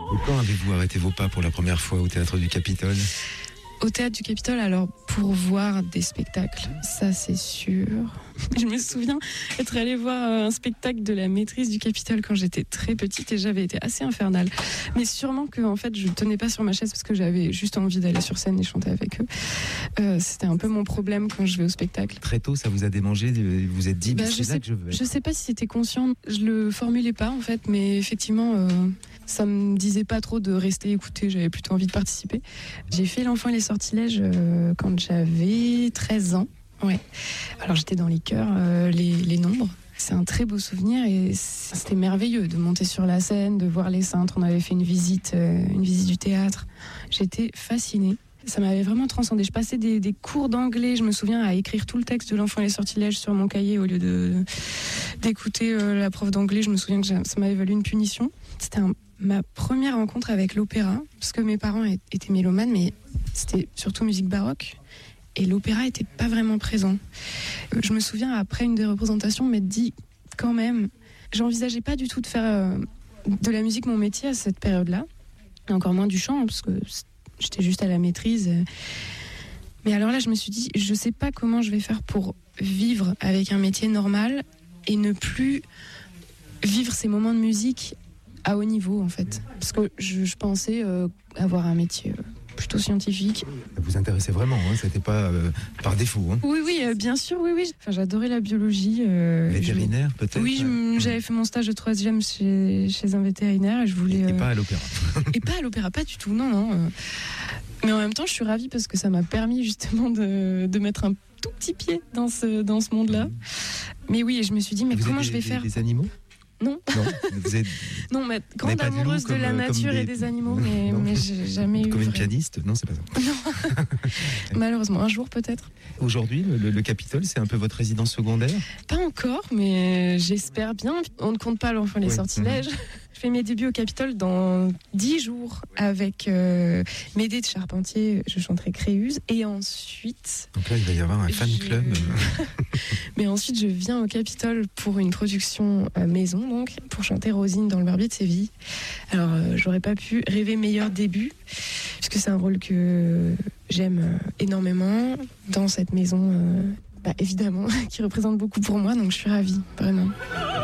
Et quand avez-vous arrêté vos pas pour la première fois au Théâtre du Capitole ? Au Théâtre du Capitole, alors pour voir des spectacles, ça c'est sûr. Je me souviens être allée voir un spectacle de la Maîtrise du Capitole quand j'étais très petite et j'avais été assez infernale. Mais sûrement que en fait je tenais pas sur ma chaise parce que j'avais juste envie d'aller sur scène et chanter avec eux. C'était un peu mon problème quand je vais au spectacle. Très tôt, ça vous a démangé, vous vous êtes dit, c'est là que je veux être. Je sais pas si c'était conscient, je le formulais pas en fait, mais effectivement... ça me disait pas trop de rester écouter, j'avais plutôt envie de participer. J'ai fait L'Enfant et les Sortilèges quand j'avais 13 ans. Ouais. Alors j'étais dans les chœurs, les nombres. C'est un très beau souvenir et c'était merveilleux de monter sur la scène, de voir les cintres. On avait fait une visite du théâtre. J'étais fascinée. Ça m'avait vraiment transcendée. Je passais des cours d'anglais, je me souviens, à écrire tout le texte de L'Enfant et les Sortilèges sur mon cahier au lieu d'écouter la prof d'anglais. Je me souviens que ça m'avait valu une punition. C'était ma première rencontre avec l'opéra, parce que mes parents étaient mélomanes, mais c'était surtout musique baroque, et l'opéra était pas vraiment présent. Je me souviens, après une des représentations, m'être dit, quand même, j'envisageais pas du tout de faire de la musique mon métier à cette période-là, et encore moins du chant, parce que j'étais juste à la maîtrise. Mais alors là, je me suis dit, je sais pas comment je vais faire pour vivre avec un métier normal, et ne plus vivre ces moments de musique à haut niveau en fait, parce que je pensais avoir un métier plutôt scientifique. Ça vous intéressait vraiment, hein, c'était pas par défaut. Hein. Oui, bien sûr, oui. Enfin, j'adorais la biologie. Vétérinaire peut-être. Oui, j'avais fait mon stage de 3e chez un vétérinaire et je voulais. Et pas à l'opéra. Et pas à l'opéra, pas du tout, non. Mais en même temps, je suis ravie parce que ça m'a permis justement de mettre un tout petit pied dans ce monde-là. Mais oui, je me suis dit, mais comment je vais faire des animaux? Non, vous êtes... non, mais grande amoureuse de la nature et des animaux, mais j'ai jamais eu... Comme une pianiste? Non, c'est pas ça. Non, malheureusement, un jour peut-être. Aujourd'hui, le Capitole, c'est un peu votre résidence secondaire? Pas encore, mais j'espère bien. On ne compte pas L'Enfant et les Sortilèges. Je fais mes débuts au Capitole dans 10 jours avec Médée de Charpentier, je chanterai Créuse, et ensuite... Donc là, il va y avoir un fan club. Mais ensuite, je viens au Capitole pour une production maison, donc, pour chanter Rosine dans Le Barbier de Séville. Alors, j'aurais pas pu rêver meilleur début, puisque c'est un rôle que j'aime énormément dans cette maison, évidemment, qui représente beaucoup pour moi, donc je suis ravie, vraiment.